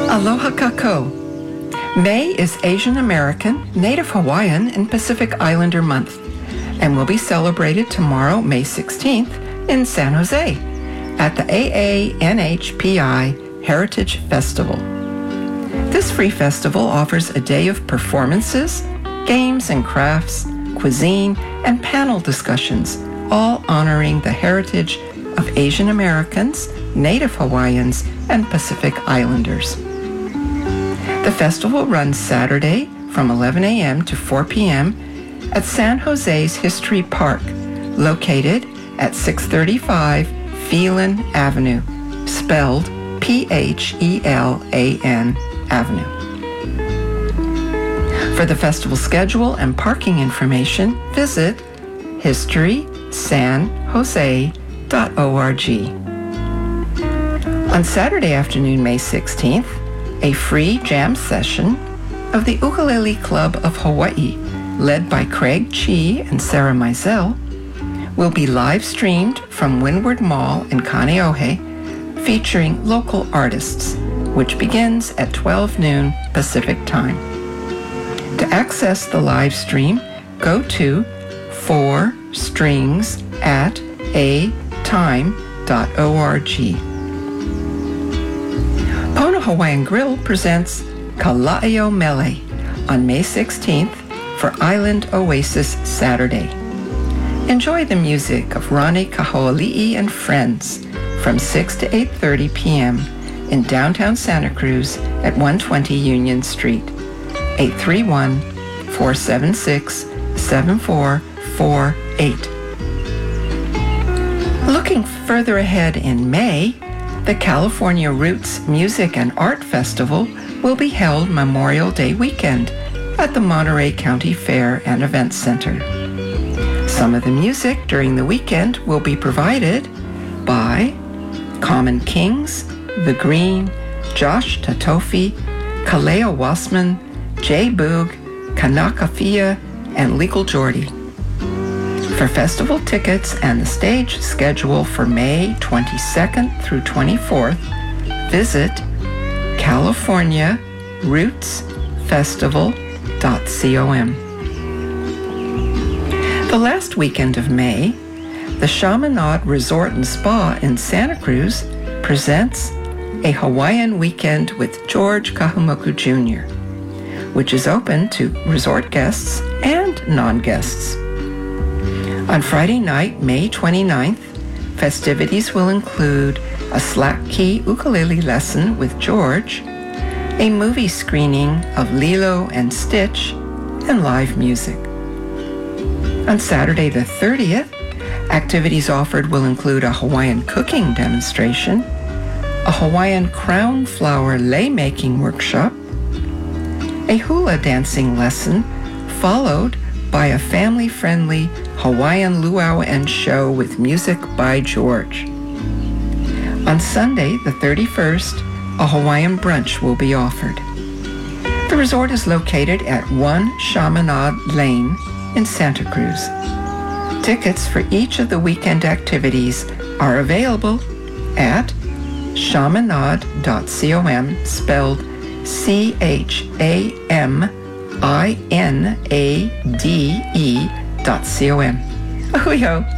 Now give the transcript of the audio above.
Aloha Kako. May is Asian American, Native Hawaiian, and Pacific Islander Month and will be celebrated tomorrow, May 16th, in San Jose at the AANHPI Heritage Festival. This free festival offers a day of performances, games and crafts, cuisine, and panel discussions, all honoring the heritage of Asian Americans, Native Hawaiians, and Pacific Islanders. The festival runs Saturday from 11 a.m. to 4 p.m. at San Jose's History Park, located at 635 Phelan Avenue, spelled Phelan Avenue. For the festival schedule and parking information, visit historysanjose.org. On Saturday afternoon, May 16th, a free jam session of the Ukulele Club of Hawaii, led by Craig Chi and Sarah Mizell, will be live streamed from Windward Mall in Kaneohe, featuring local artists, which begins at 12 noon Pacific Time. To access the live stream, go to 4strings@atime.org. Pono Hawaiian Grill presents Kala'io Mele on May 16th for Island Oasis Saturday. Enjoy the music of Ronnie Kahoali'i and friends from 6 to 8:30 p.m. in downtown Santa Cruz at 120 Union Street, 831-476-7448. Looking further ahead in May, the California Roots Music and Art Festival will be held Memorial Day weekend at the Monterey County Fair and Events Center. Some of the music during the weekend will be provided by Common Kings, The Green, Josh Tatofi, Kaleo Wassman, Jay Boog, Kanaka Fia, and Legal Jordy. For festival tickets and the stage schedule for May 22nd through 24th, visit californiarootsfestival.com. The last weekend of May, the Chaminade Resort and Spa in Santa Cruz presents a Hawaiian weekend with George Kahumoku Jr., which is open to resort guests and non-guests. On Friday night, May 29th, festivities will include a slack key ukulele lesson with George, a movie screening of Lilo and Stitch, and live music. On Saturday the 30th, activities offered will include a Hawaiian cooking demonstration, a Hawaiian crown flower lei making workshop, a hula dancing lesson, followed by a family-friendly Hawaiian luau and show with music by George. On Sunday, the 31st, a Hawaiian brunch will be offered. The resort is located at 1 Chaminade Lane in Santa Cruz. Tickets for each of the weekend activities are available at chaminade.com, spelled CHAMINADE.com. Ahuyo!